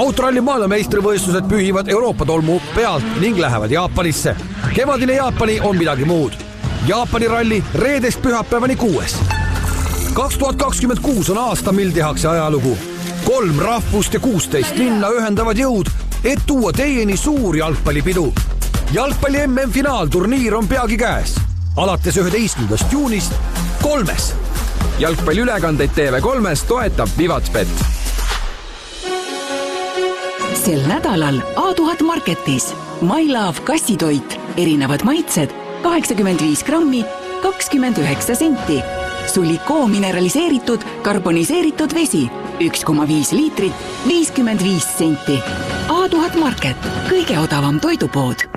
Autoralli maailmameistrivõistlused pühivad Euroopa tolmu pealt ning lähevad Jaapanisse. Kevadine Jaapani on midagi muud. Jaapani ralli reedest pühapäevani 6. 2026 on aasta, mil tehakse ajalugu. 3 rahvust ja 16 linna ühendavad jõud, et tuua teieni suur jalgpallipidu. Jalgpalli MM-finaalturniir on peagi käes. Alates 11. juunist 3. Jalgpalliülekandeid TV3-s toetab Vivatbet. Sel nädalal A1000 Marketis My Love kassitoit, erinevad maitsed, 85 grammi, 29 senti. Sulikoo mineraliseeritud, karboniseeritud vesi, 1,5 liitrit, 55 senti. A1000 Market, kõige odavam toidupood.